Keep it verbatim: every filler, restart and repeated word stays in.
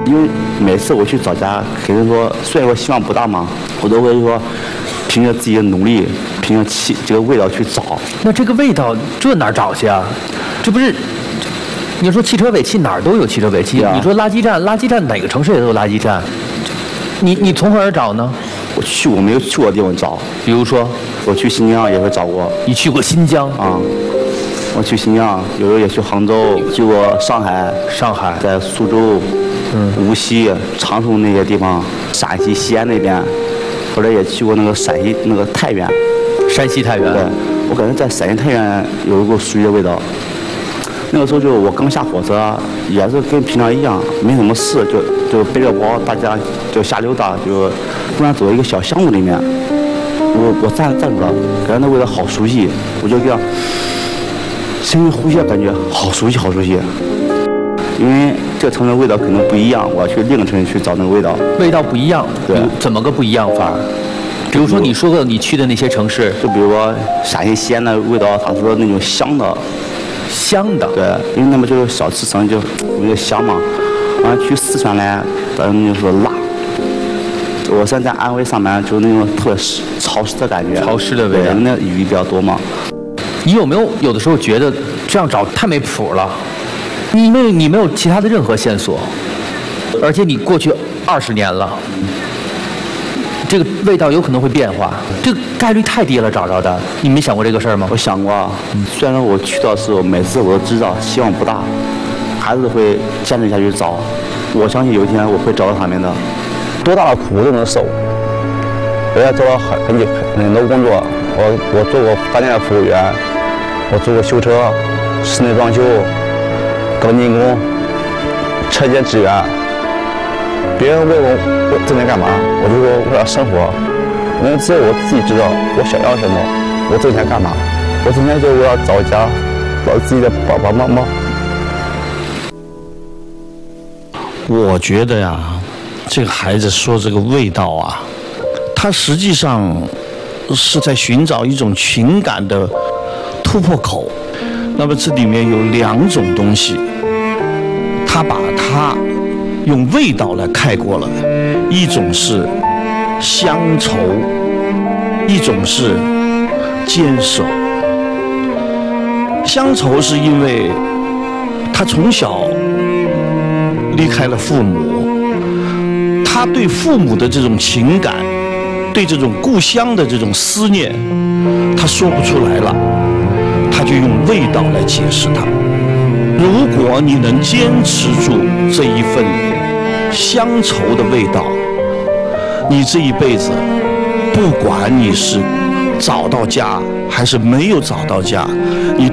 因为每次我去找家，肯定说虽然说希望不大嘛，我都会说凭着自己的努力，凭着气这个味道去找。 那这个味道这哪儿找去啊？这不是你说汽车尾气哪儿都有汽车尾气， 啊、 你说垃圾站，垃圾站哪个城市也都有垃圾站，你你从何而找呢？ 我去我没有去过的地方找， 比如说我去新疆也会找过。 你去过新疆啊？我去新疆，有时候也去杭州，去过上海， 上海在苏州、嗯、无锡、长春那些地方，陕西西安那边，后来也去过那个陕西那个太原， 山西太原。 对，我感觉在陕西太原有一股熟悉的味道。那个时候就我刚下火车，也是跟平常一样，没什么事，就就背着包，大家就瞎溜达，就突然走到一个小巷子里面，我我站站住了，感觉那味道好熟悉，我就这样深深呼吸，感觉好熟悉好熟悉。因为这个城市的味道可能不一样，我要去另一个城市去找那个味道。 味道不一样， 对， 怎么个不一样法？比如说你说过你去的那些城市， 就比如说陕西西安的味道，他说那种香的。 香的， 对，因为那么就是小吃城就有点香嘛。完了去四川来，咱们就是辣。我现在在安徽上班，就是那种特湿潮湿的感觉。 潮湿的味道， 那雨比较多嘛。 你有没有有的时候觉得这样找太没谱了？你没有你没有其他的任何线索，而且你过去二十年了。这个味道有可能会变化，这个概率太低了找着的。你没想过这个事儿吗？ 我想过，嗯、虽然我去到的时候，每次我都知道希望不大，还是会坚持下去找。我相信有一天我会找到他们的。多大的苦都能受。我也做了很很很多工作，我我做过饭店的服务员，我做过修车、室内装修、钢筋工、车间支援。别人问我我挣钱干嘛，我就说我要生活，因为只有我自己知道我想要什么，我挣钱干嘛？我挣钱就是我要找家，找自己的爸爸妈妈。 我觉得呀，这个孩子说这个味道啊，他实际上是在寻找一种情感的突破口。那么这里面有两种东西，他把它用味道来概括了，一种是乡愁，一种是坚守。乡愁是因为他从小离开了父母，他对父母的这种情感，对这种故乡的这种思念，他说不出来了，他就用味道来解释它。如果你能坚持住这一份乡愁的味道，你这一辈子，不管你是找到家还是没有找到家，你